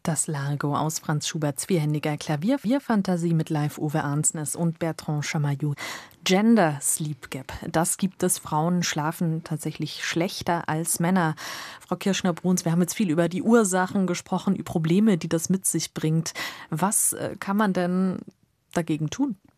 Das Largo aus Franz Schuberts vierhändiger Klavierfantasie mit Live Uwe Arnsnes und Bertrand Chamayou. Gender Sleep Gap, das gibt es. Frauen schlafen tatsächlich schlechter als Männer. Frau Kirschner-Bruns, wir haben jetzt viel über die Ursachen gesprochen, über Probleme, die das mit sich bringt. Was kann man denn dagegen tun?